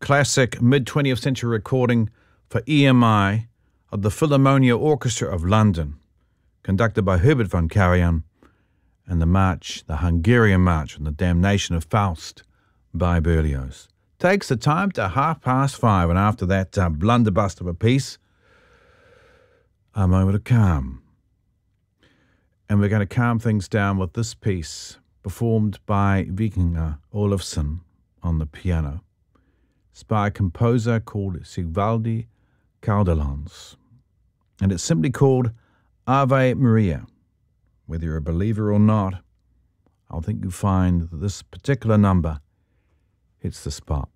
classic mid-20th century recording for EMI of the Philharmonia Orchestra of London, conducted by Herbert von Karajan, and the march, the Hungarian March on the Damnation of Faust by Berlioz. Takes the time to 5:30, and after that blunderbuss of a piece, a moment of calm. And we're going to calm things down with this piece, performed by Vikingur Olafsson on the piano. It's by a composer called Sigvaldi Kaudelandz. And it's simply called Ave Maria. Whether you're a believer or not, I think you find that this particular number hits the spot.